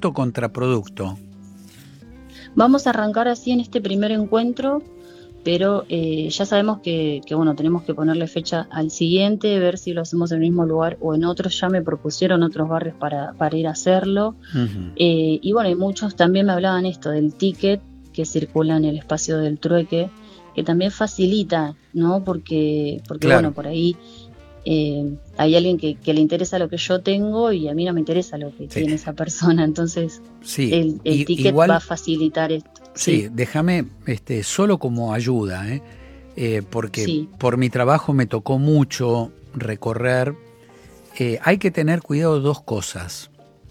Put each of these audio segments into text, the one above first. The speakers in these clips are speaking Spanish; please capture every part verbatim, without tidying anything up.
efecto contraproducto? Vamos a arrancar así en este primer encuentro, pero eh, ya sabemos que, que, bueno, tenemos que ponerle fecha al siguiente, ver si lo hacemos en el mismo lugar o en otros. Ya me propusieron otros barrios para, para ir a hacerlo. Uh-huh. Eh, y bueno, y muchos también me hablaban esto del ticket que circula en el espacio del trueque, que también facilita, ¿no? Porque, porque claro. bueno, por ahí eh, hay alguien que, que le interesa lo que yo tengo y a mí no me interesa lo que sí. tiene esa persona. Entonces, sí. el, el y, ticket igual, va a facilitar esto. Sí, sí, déjame, este, solo como ayuda, ¿eh? Eh, porque sí. por mi trabajo me tocó mucho recorrer. Eh, hay que tener cuidado de dos cosas.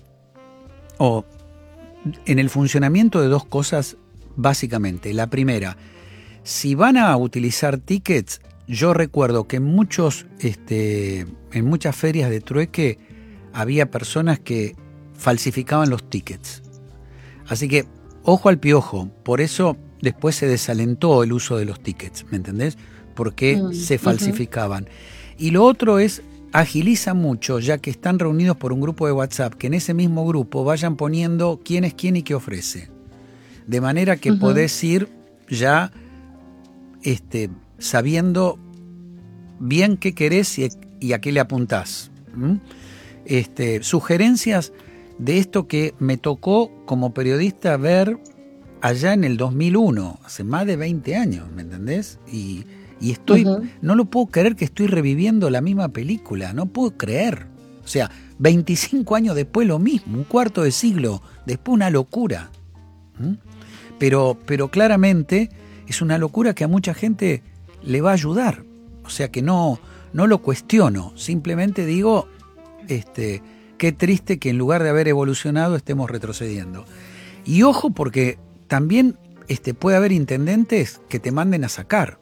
O en el funcionamiento de dos cosas, básicamente. La primera, si van a utilizar tickets, yo recuerdo que en muchos, este, en muchas ferias de trueque había personas que falsificaban los tickets. Así que ojo al piojo, por eso después se desalentó el uso de los tickets, ¿me entendés? Porque mm, se falsificaban. Uh-huh. Y lo otro es, agiliza mucho, ya que están reunidos por un grupo de WhatsApp, que en ese mismo grupo vayan poniendo quién es quién y qué ofrece. De manera que uh-huh. podés ir ya este, sabiendo bien qué querés y, y a qué le apuntás. ¿Mm? Este, sugerencias de esto que me tocó como periodista ver allá en el dos mil uno, hace más de veinte años, ¿me entendés? Y, y estoy, uh-huh. no lo puedo creer que estoy reviviendo la misma película, no puedo creer. O sea, veinticinco años después lo mismo, un cuarto de siglo después, una locura. ¿Mm? Pero, pero claramente es una locura que a mucha gente le va a ayudar. O sea que no, no lo cuestiono, simplemente digo, este... qué triste que en lugar de haber evolucionado estemos retrocediendo. Y ojo, porque también este, puede haber intendentes que te manden a sacar.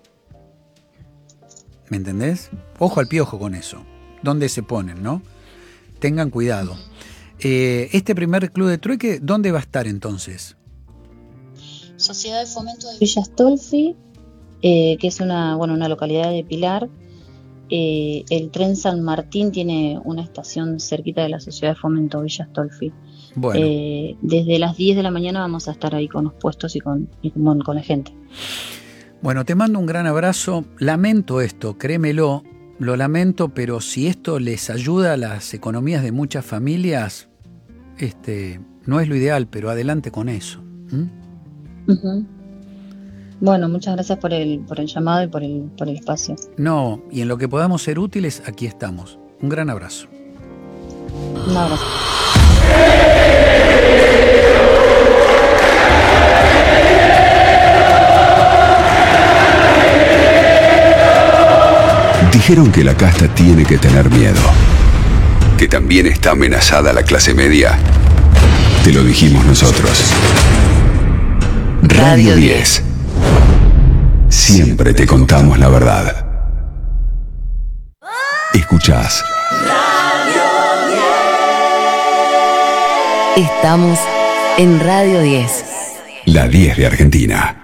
¿Me entendés? Ojo al piojo con eso. ¿Dónde se ponen, no? Tengan cuidado. Eh, este primer club de trueque, ¿dónde va a estar entonces? Sociedad de Fomento de Villa Astolfi, eh, que es una, bueno, una localidad de Pilar. Eh, el tren San Martín tiene una estación cerquita de la Sociedad de Fomento Villa Astolfi. Bueno. Eh, desde las diez de la mañana vamos a estar ahí con los puestos y con, y con, con la gente. Bueno, te mando un gran abrazo. Lamento esto, créemelo, lo lamento, pero si esto les ayuda a las economías de muchas familias, este, no es lo ideal, pero adelante con eso. ¿Mm? Uh-huh. Bueno, muchas gracias por el, por el llamado y por el, por el espacio. No, y en lo que podamos ser útiles, aquí estamos. Un gran abrazo. Un abrazo. Dijeron que la casta tiene que tener miedo, que también está amenazada la clase media. Te lo dijimos nosotros. Radio diez. Siempre te contamos la verdad. Escuchás Radio diez. Estamos en Radio diez. La diez de Argentina.